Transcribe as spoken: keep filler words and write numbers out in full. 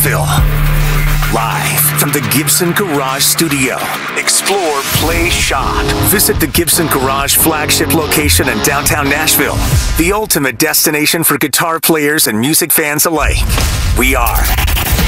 Nashville. Live from the Gibson Garage Studio. Explore, play, shop. Visit the Gibson Garage flagship location in downtown Nashville. The ultimate destination for guitar players and music fans alike. We are